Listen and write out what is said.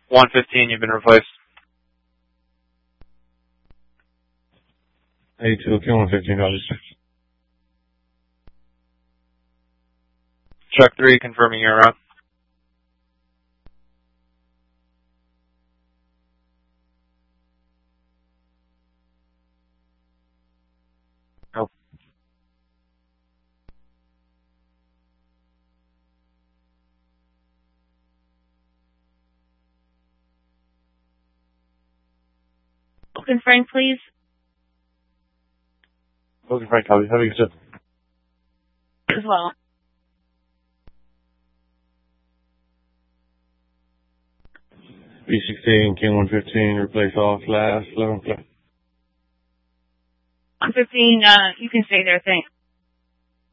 115, you've been replaced. 82, King 115, register. Truck 3, confirming your route. Oh. Open Frank, please. Open Frank, copy. Have a good shift. As well. B16, King 115, replace off last 11 flight. 115, you can stay there, thanks.